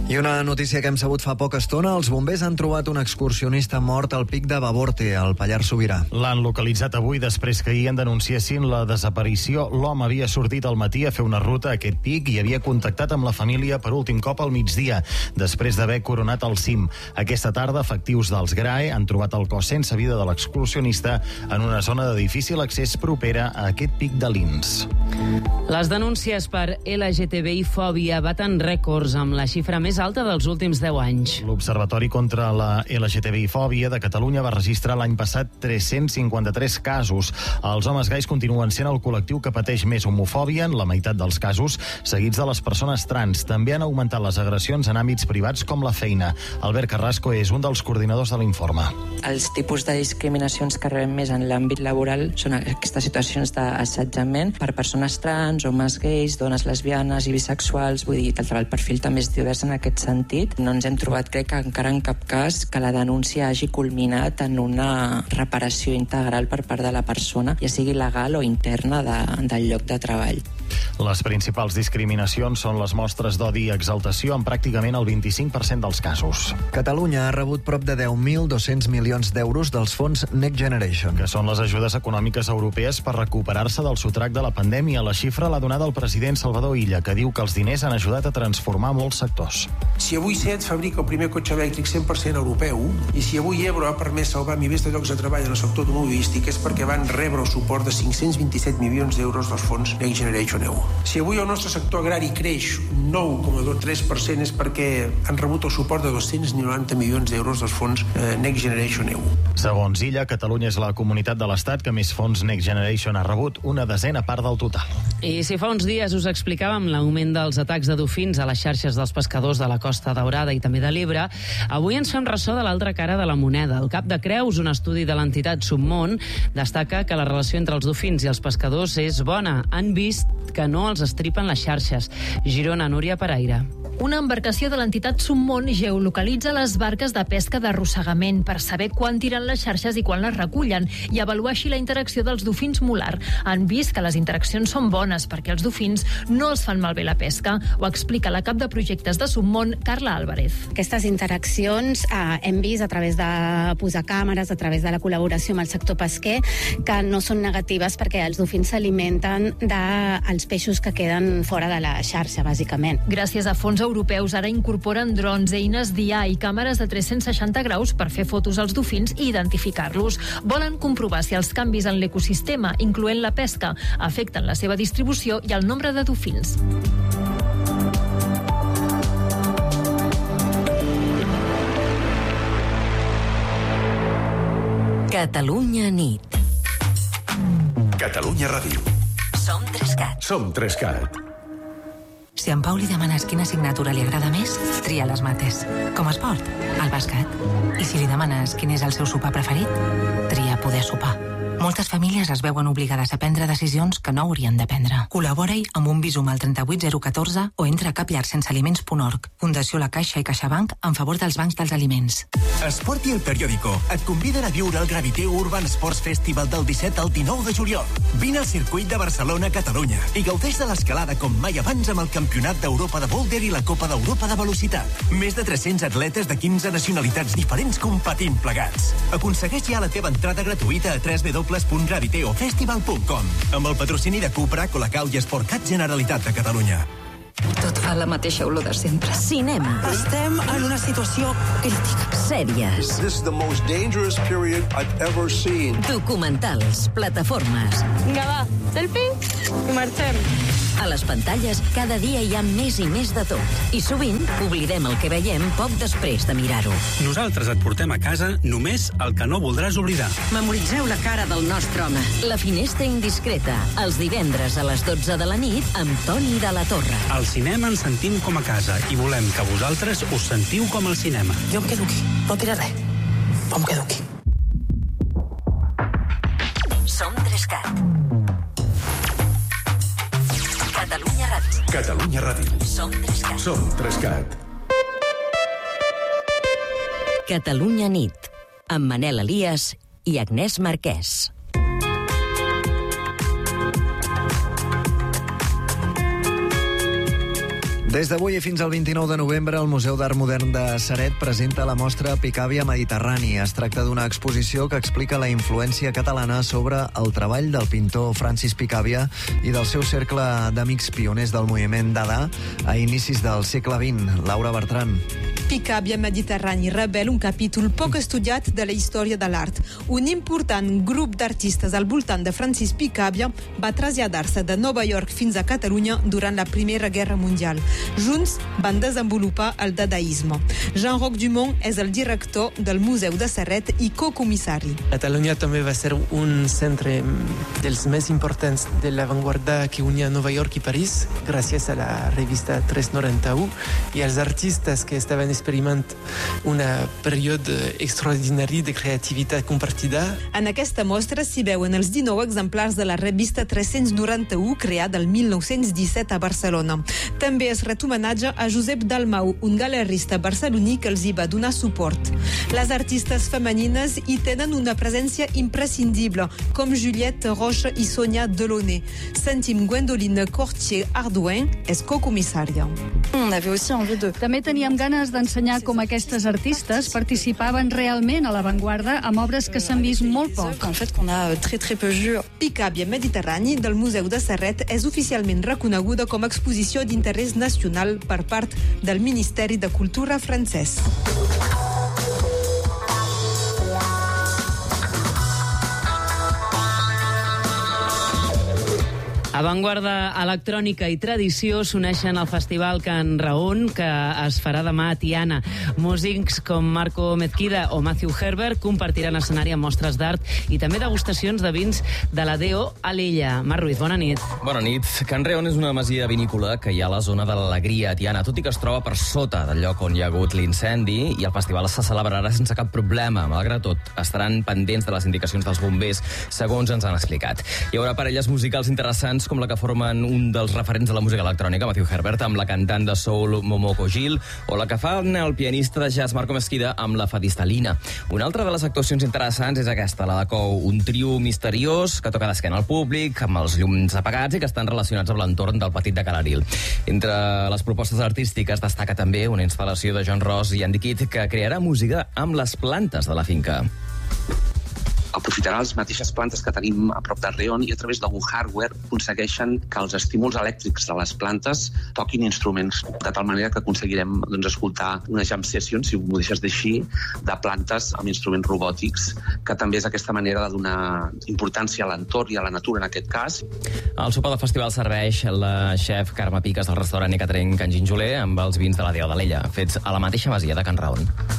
I una notícia que hem sabut fa poca estona, els bombers han trobat un excursionista mort al pic de Baborte, al Pallars Sobirà. L'han localitzat avui després que ahir en denunciessin la desaparició. L'home havia sortit al matí a fer una ruta a aquest pic i havia contactat amb la família per últim cop al migdia, després d'haver coronat el cim. Aquesta tarda, efectius dels GRAE han trobat el cos sense vida de l'excursionista en una zona de difícil accés propera a aquest pic de Lins. Les denúncies per LGTBI-fòbia baten rècords amb la xifra més alta dels últims 10 anys. L'Observatori contra la LGTBI-fòbia de Catalunya va registrar l'any passat 353 casos. Els homes gais continuen sent el col·lectiu que pateix més homofòbia en la meitat dels casos, seguits de les persones trans. També han augmentat les agressions en àmbits privats com la feina. Albert Carrasco és un dels coordinadors de l'informe. Els tipus de discriminacions que rebem més en l'àmbit laboral són aquestes situacions d'assetjament per persones trans, homes gais, dones lesbianes i bisexuals. Vull dir que el perfil també és divers en aquest sentit. No ens hem trobat, crec, encara en cap cas que la denúncia hagi culminat en una reparació integral per part de la persona, ja sigui legal o interna del lloc de treball. Les principals discriminacions són les mostres d'odi i exaltació en pràcticament el 25% dels casos. Catalunya ha rebut prop de 10.200 milions d'euros dels fons Next Generation, que són les ajudes econòmiques europees per recuperar-se del sotrac de la pandèmia. La xifra l'ha donada el president Salvador Illa, que diu que els diners han ajudat a transformar molts sectors. Si avui Seat fabrica el primer cotxe elèctric 100% europeu i si avui Ebro ha permès salvar milers de llocs de treball en el sector automobilístic és perquè van rebre el suport de 527 milions d'euros dels fons Next Generation EU. Si avui el nostre sector agrari creix un 9,3% és perquè han rebut el suport de 290 milions d'euros dels fons Next Generation EU. Segons Illa, Catalunya és la comunitat de l'Estat que més fons Next Generation ha rebut, una desena part del total. I si fa uns dies us explicàvem l'augment dels atacs de dofins a les xarxes dels pescadors de la Costa Daurada i també de l'Ebre, avui ens fem ressò de l'altra cara de la moneda. El Cap de Creus, un estudi de l'entitat Submón, destaca que la relació entre els dofins i els pescadors és bona. Han vist que no els estripen les xarxes. Girona, Núria Paraire. Una embarcació de l'entitat Submón geolocalitza les barques de pesca d'arrossegament per saber quan tiren les xarxes i quan les recullen i avaluar així la interacció dels dofins molar. Han vist que les interaccions són bones perquè els dofins no els fan malbé la pesca. Ho explica la cap de projectes de Submón, Carla Álvarez. Aquestes interaccions hem vist a través de posar càmeres, a través de la col·laboració amb el sector pesquer, que no són negatives perquè els dofins s'alimenten dels peixos que queden fora de la xarxa, bàsicament. Gràcies a fons europeus ara incorporen drons, eines d'IA i càmeres de 360 graus per fer fotos als dofins i identificar-los. Volen comprovar si els canvis en l'ecosistema, incloent la pesca, afecten la seva distribució i el nombre de dofins. Catalunya nit. Catalunya Ràdio. Som 3CAT. Som 3CAT. Si a en Pau li demanes quina assignatura li agrada més, tria les mates. Com a esport, el bàsquet. I si li demanes quin és el seu sopar preferit, tria poder sopar. Moltes famílies es veuen obligades a prendre decisions que no haurien de prendre. Col·labora-hi amb un Visum al 38014 o entra a capllarsensealiments.org. Fundació La Caixa i CaixaBank en favor dels bancs dels aliments. Esport i el periòdico et conviden a viure el Graviteu Urban Sports Festival del 17 al 19 de juliol. Vine al circuit de Barcelona, Catalunya i gaudeix de l'escalada com mai abans amb el Campionat d'Europa de Boulder i la Copa d'Europa de Velocitat. Més de 300 atletes de 15 nacionalitats diferents competint plegats. Aconsegueix ja la teva entrada gratuïta a www.graviteofestival.com amb el patrocini de Cupra, Colacau i Sportcat Generalitat de Catalunya. Tot fa la mateixa olor de sempre. Cinema. Estem en una situació crítica. Sèries. This is the most dangerous period I've ever seen. Documentals, plataformes. Vinga, va, selfie i marxem. A les pantalles cada dia hi ha més i més de tot. I sovint oblidem el que veiem poc després de mirar-ho. Nosaltres et portem a casa només el que no voldràs oblidar. Memoritzeu la cara del nostre home. La finestra indiscreta, els divendres a les 12 de la nit amb Toni de la Torre. Al cinema ens sentim com a casa i volem que vosaltres us sentiu com al cinema. Jo em quedo aquí, no diré res. Em quedo aquí. Som 3CAT. Catalunya Ràdio. Catalunya Ràdio. Som 3CAT. Som 3CAT. Catalunya nit. Amb Manel Elias i Agnès Marquès. Des d'avui i fins al 29 de novembre, el Museu d'Art Modern de Ceret presenta la mostra Picàvia Mediterrani. Es tracta d'una exposició que explica la influència catalana sobre el treball del pintor Francis Picàvia i del seu cercle d'amics pioners del moviment Dada a inicis del segle XX. Laura Bertran. Picàvia Mediterrani revela un capítol poc estudiat de la història de l'art. Un important grup d'artistes al voltant de Francis Picàvia va traslladar-se de Nova York fins a Catalunya durant la Primera Guerra Mundial. Junts van desenvolupar el dadaisme. Jean-Roch Dumont és el director del Museu de Ceret i co-comissari. Catalunya també va ser un centre dels més importants de l'avantguarda que unia Nova York i París, gràcies a la revista 391 i als artistes que estaven experimentant un període extraordinari de creativitat compartida. En aquesta mostra s'hi veuen els 19 exemplars de la revista 391, creada el 1917 a Barcelona. També es ret homenatge a Josep Dalmau, un galerista barceloní que els hi va donar suport. Les artistes femenines hi tenen una presència imprescindible, com Juliette Roche i Sonia Delaunay. Sentim Gwendoline Cortier-Ardouin, és co-comissària. També teníem ganes d'ensenyar com aquestes artistes participaven realment a l'avantguarda amb obres que s'han vist molt poc. Picàvia Mediterrani del Museu de Ceret és oficialment reconeguda com a exposició d'interès nacional per part del Ministeri de Cultura francès. Avantguarda electrònica i tradició s'uneixen al Festival Can Raon, que es farà demà a Tiana. Músics com Marco Mezquida o Matthew Herbert compartiran escenari amb mostres d'art i també degustacions de vins de la Deo a l'Illa. Marc Ruiz, bona nit. Bona nit. Can Raon és una masia vinícola que hi ha a la zona de l'Alegria, a Tiana, tot i que es troba per sota del lloc on hi ha hagut l'incendi, i el festival se celebrarà sense cap problema. Malgrat tot, estaran pendents de les indicacions dels bombers, segons ens han explicat. Hi haurà parelles musicals interessants com la que formen un dels referents de la música electrònica, Matthew Herbert, amb la cantant de soul Momoko Gil, o la que fa el pianista de jazz Marco Mezquida amb la fadista Lina. Una altra de les actuacions interessants és aquesta, la de Cou, un trio misteriós que toca d'esquena al públic, amb els llums apagats i que estan relacionats amb l'entorn del Petit de Calaril. Entre les propostes artístiques destaca també una instal·lació de John Ross i Andy Kidd que crearà música amb les plantes de la finca. Aprofitarà les mateixes plantes que tenim a prop del Raon i a través d'algun hardware aconsegueixen que els estímuls elèctrics de les plantes toquin instruments, de tal manera que aconseguirem escoltar una jam session, si m'ho deixes d'així, de plantes amb instruments robòtics, que també és aquesta manera de donar importància a l'entorn i a la natura en aquest cas. El sopar del festival serveix la xef Carme Piques del restaurant Ecatrenc Can Ginjoler amb els vins de la Deo de l'Ella, fets a la mateixa masia de Can Raon.